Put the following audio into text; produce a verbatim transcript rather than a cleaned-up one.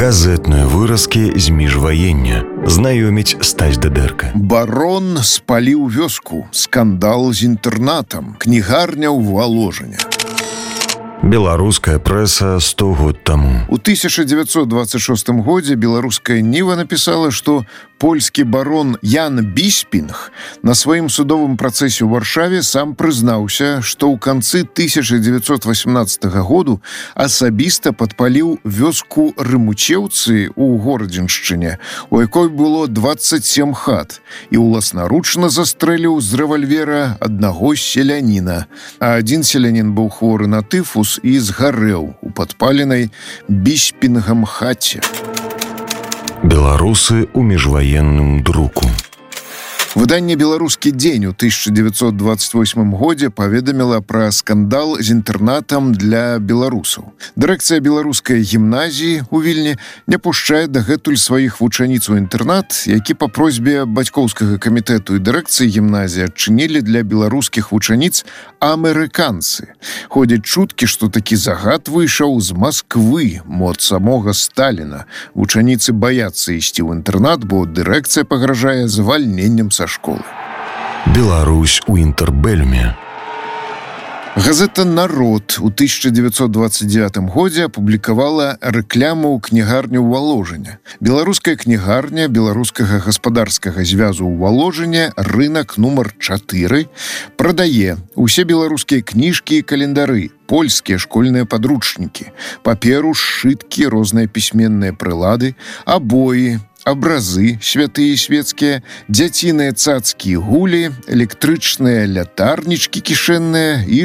Газетныя выразкі з міжваення. Знаёміць Стась Дыдэрка. Барон спаліў вёску. Скандал з інтэрнатам. Кнігарня ў Валожыне. Беларуская прэса сто год таму. У тысяча дзевяцьсот двадцать шостым годзе беларуская Ніва напісала, што польскі барон Ян Біспінг на сваім судовым працэсе ў Варшаве сам прызнаўся, што ў канцы тысяча дзевяцьсот васямнаццатага году асабіста падпаліў вёску Рымучеўцы ў Горадзеншчыне, у якой было дваццаць сем хат, і ўласнаручна застрэліў з рэвальвера аднаго селяніна. А адзін селянін быў хворы на тыфус і згарэў у падпаленай Біспінгам хаце. Беларусы ў міжваенным друку. Выданне «Беларускі дзень» у тысяча дзевяцьсот двадцать восьмым годзе паведаміла пра скандал з інтэрнатам для беларусаў. Дырэкцыя беларускай гімназіі ў Вільні не пушчае дагэтуль сваіх вучаніц у інтэрнат, які па просьбе бацькоўскага камітэту і дырэкцыі гімназіі адчынілі для беларускіх вучаніц амерыканцы. Ходзяць чуткі, што такі загад выйшаў з Масквы, мо ад самога Сталіна. Вучаніцы баяцца ісці ў інтэрнат, бо дырэкцыя пагражае звальненнем са школы. Беларусь у інтэрбэльме. Газета «Народ» у тысяча дзевяцьсот двадцать девятым годзе апублікавала рэкламу ў кнігарню ў Валожыне. Беларуская кнігарня беларускага гаспадарскага звязу ў Валожыне, рынак нумар чатыры, прадае усе беларускія кніжкі і календары, польскія школьныя падручнікі, паперу, сшыткі, розныя пісьменныя прылады, абоі, абразы святыя і свецкія, дзяціныя цацкі і гулі, электрычныя лятарнічкі кішэнныя і